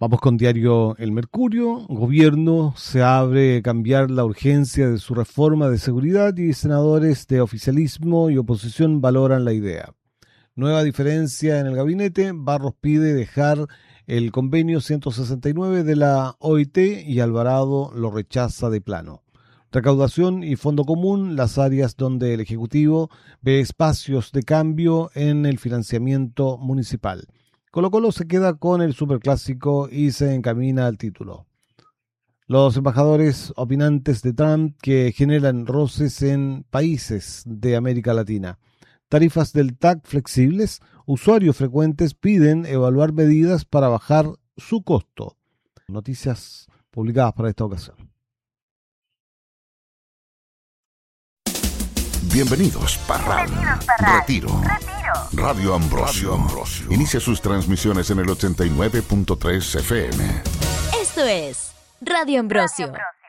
Vamos con diario El Mercurio. Gobierno se abre a cambiar la urgencia de su reforma de seguridad y senadores de oficialismo y oposición valoran la idea. Nueva diferencia en el gabinete. Barros pide dejar el convenio 169 de la OIT y Alvarado lo rechaza de plano. Recaudación y fondo común, las áreas donde el Ejecutivo ve espacios de cambio en el financiamiento municipal. Colo-Colo se queda con el superclásico y se encamina al título. Los embajadores opinantes de Trump que generan roces en países de América Latina. Tarifas del TAC flexibles. Usuarios frecuentes piden evaluar medidas para bajar su costo. Noticias publicadas para esta ocasión. Bienvenidos, Parral. Retiro. Radio Ambrosio. Inicia sus transmisiones en el 89.3 FM. Esto es Radio Ambrosio.